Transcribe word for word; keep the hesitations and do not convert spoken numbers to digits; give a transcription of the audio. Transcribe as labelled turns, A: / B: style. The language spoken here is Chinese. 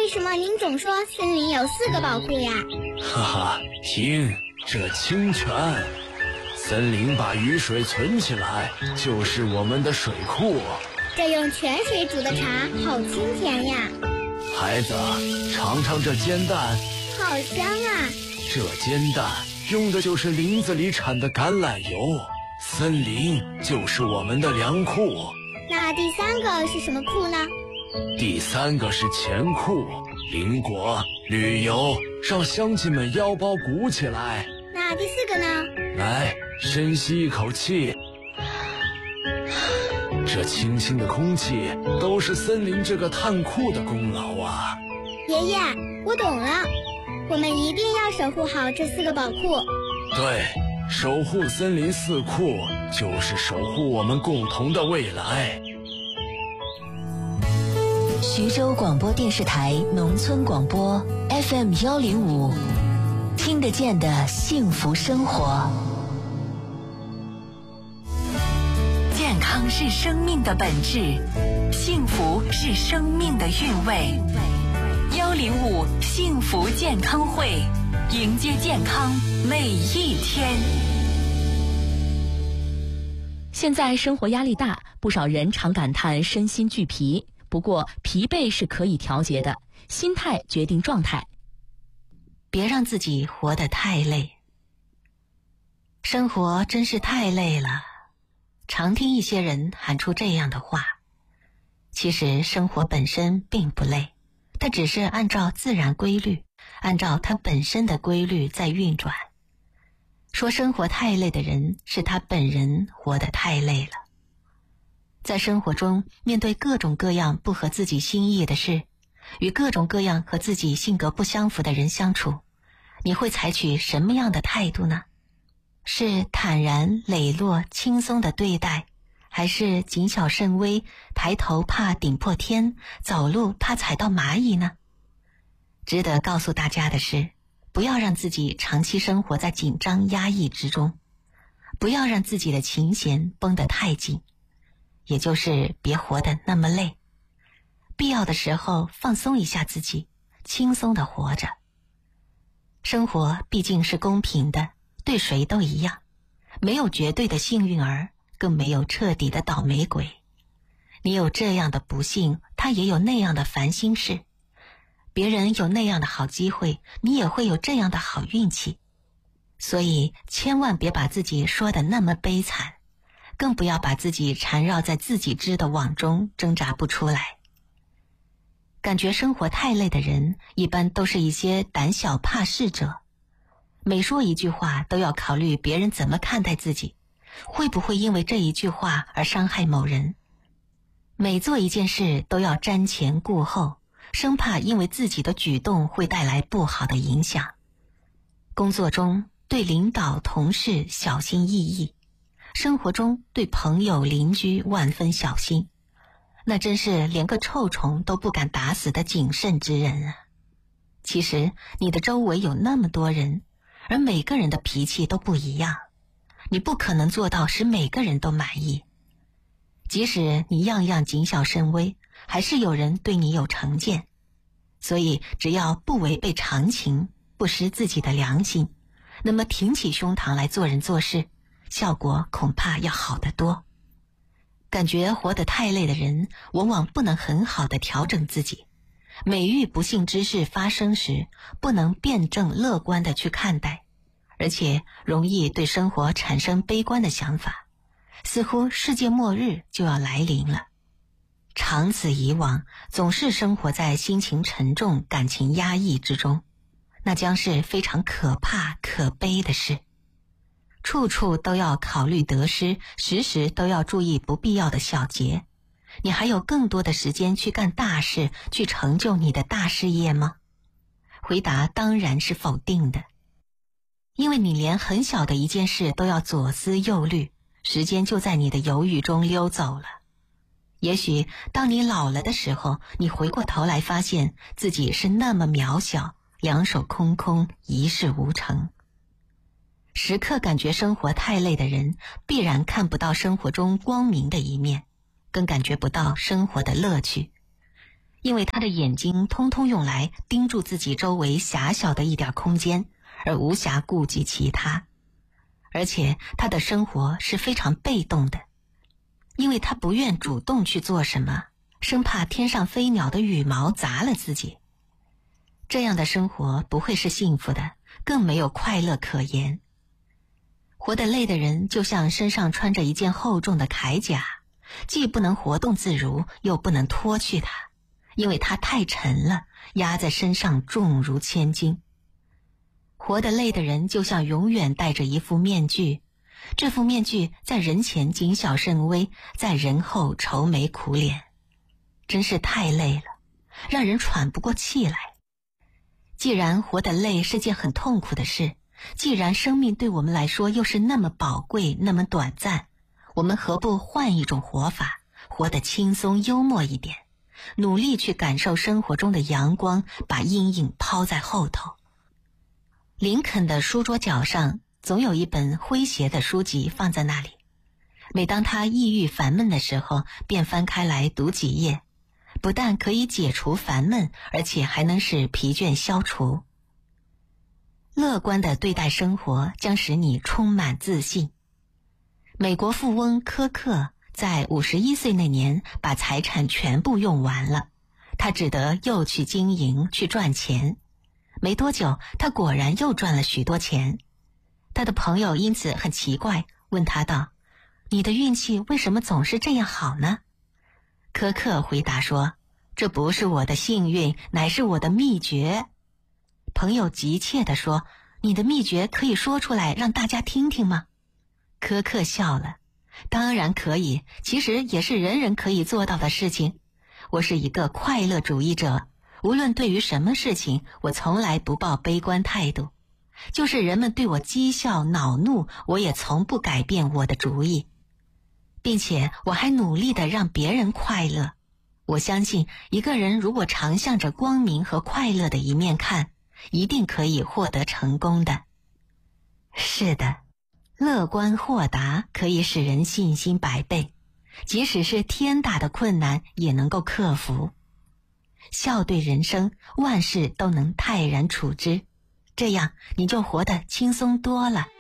A: 为什么您总说森林有四个宝库呀？
B: 哈哈，听，这清泉。森林把雨水存起来，就是我们的水库。
A: 这用泉水煮的茶好清甜呀。
B: 孩子，尝尝这煎蛋，
A: 好香啊。
B: 这煎蛋用的就是林子里产的橄榄油。森林就是我们的粮库。
A: 那第三个是什么库呢？
B: 第三个是钱库，邻国、旅游，让乡亲们腰包鼓起来。
A: 那第四个呢？
B: 来，深吸一口气。这清新的空气都是森林这个炭库的功劳啊。
A: 爷爷，我懂了，我们一定要守护好这四个宝库。
B: 对，守护森林四库就是守护我们共同的未来。
C: 徐州广播电视台农村广播 F M 幺零五，听得见的幸福生活。健康是生命的本质，幸福是生命的韵味。幺零五幸福健康会，迎接健康每一天。
D: 现在生活压力大，不少人常感叹身心俱疲。不过疲惫是可以调节的，心态决定状态。
C: 别让自己活得太累。生活真是太累了。常听一些人喊出这样的话，其实生活本身并不累，它只是按照自然规律，按照它本身的规律在运转。说生活太累的人，是他本人活得太累了。在生活中，面对各种各样不合自己心意的事，与各种各样和自己性格不相符的人相处，你会采取什么样的态度呢？是坦然磊落轻松的对待，还是谨小慎微，抬头怕顶破天，走路怕踩到蚂蚁呢？值得告诉大家的是，不要让自己长期生活在紧张压抑之中，不要让自己的琴弦绷得太紧，也就是别活得那么累。必要的时候放松一下自己，轻松地活着。生活毕竟是公平的，对谁都一样，没有绝对的幸运儿，更没有彻底的倒霉鬼。你有这样的不幸，他也有那样的烦心事。别人有那样的好机会，你也会有这样的好运气。所以千万别把自己说得那么悲惨，更不要把自己缠绕在自己织的网中挣扎不出来。感觉生活太累的人，一般都是一些胆小怕事者。每说一句话都要考虑别人怎么看待自己，会不会因为这一句话而伤害某人。每做一件事都要瞻前顾后，生怕因为自己的举动会带来不好的影响。工作中对领导同事小心翼翼，生活中对朋友邻居万分小心，那真是连个臭虫都不敢打死的谨慎之人啊。其实你的周围有那么多人，而每个人的脾气都不一样，你不可能做到使每个人都满意。即使你样样谨小慎微，还是有人对你有成见。所以只要不违背常情，不失自己的良心，那么挺起胸膛来做人做事，效果恐怕要好得多。感觉活得太累的人，往往不能很好地调整自己，每遇不幸之事发生时，不能辩证乐观地去看待，而且容易对生活产生悲观的想法，似乎世界末日就要来临了。长此以往，总是生活在心情沉重、感情压抑之中，那将是非常可怕、可悲的事。处处都要考虑得失，时时都要注意不必要的小节。你还有更多的时间去干大事，去成就你的大事业吗？回答当然是否定的。因为你连很小的一件事都要左思右虑，时间就在你的犹豫中溜走了。也许当你老了的时候，你回过头来发现自己是那么渺小，两手空空，一事无成。时刻感觉生活太累的人，必然看不到生活中光明的一面，更感觉不到生活的乐趣。 因为他的眼睛通通用来盯住自己周围狭小的一点空间，而无暇顾及其他。而且他的生活是非常被动的，因为他不愿主动去做什么，生怕天上飞鸟的羽毛砸了自己。这样的生活不会是幸福的，更没有快乐可言。活得累的人就像身上穿着一件厚重的铠甲，既不能活动自如，又不能脱去它，因为它太沉了，压在身上重如千斤。活得累的人就像永远戴着一副面具，这副面具在人前谨小慎微，在人后愁眉苦脸，真是太累了，让人喘不过气来。既然活得累是件很痛苦的事，既然生命对我们来说又是那么宝贵，那么短暂，我们何不换一种活法，活得轻松幽默一点，努力去感受生活中的阳光，把阴影抛在后头。林肯的书桌角上总有一本诙谐的书籍放在那里，每当他抑郁烦闷的时候，便翻开来读几页，不但可以解除烦闷，而且还能使疲倦消除。乐观地对待生活将使你充满自信。美国富翁科克在五十一岁那年把财产全部用完了，他只得又去经营，去赚钱。没多久，他果然又赚了许多钱。他的朋友因此很奇怪，问他道：你的运气为什么总是这样好呢？科克回答说：这不是我的幸运，乃是我的秘诀。朋友急切地说：你的秘诀可以说出来让大家听听吗？科克笑了：当然可以，其实也是人人可以做到的事情。我是一个快乐主义者，无论对于什么事情，我从来不抱悲观态度。就是人们对我讥笑恼怒，我也从不改变我的主意，并且我还努力地让别人快乐。我相信一个人如果常向着光明和快乐的一面看，一定可以获得成功的。是的，乐观豁达可以使人信心百倍，即使是天大的困难也能够克服。笑对人生，万事都能泰然处之，这样你就活得轻松多了。